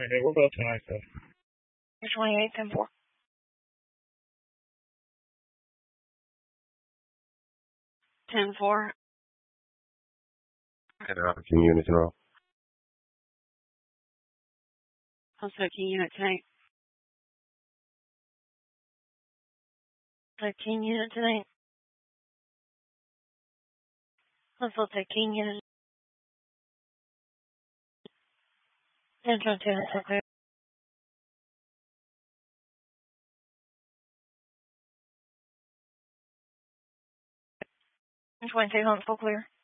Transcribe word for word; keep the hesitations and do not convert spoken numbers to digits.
Okay, we're both tonight, though. twenty-eight, ten four. ten four. And an opportunity unit in row. Also, King unit tonight. thirteen unit tonight. Also, thirteen unit. Central two units are clear. twenty-two, home full clear.